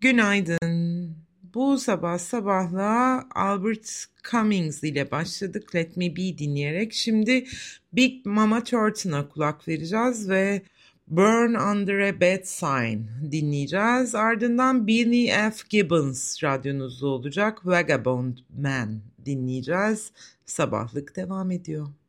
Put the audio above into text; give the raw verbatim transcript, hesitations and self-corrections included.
Günaydın. Bu sabah sabahla Albert Cummings ile başladık. Let Me Be dinleyerek. Şimdi Big Mama Thornton'a kulak vereceğiz ve Burn Under a Bad Sign dinleyeceğiz. Ardından Billy F. Gibbons radyonuzda olacak. Vagabond Man dinleyeceğiz. Sabahlık devam ediyor.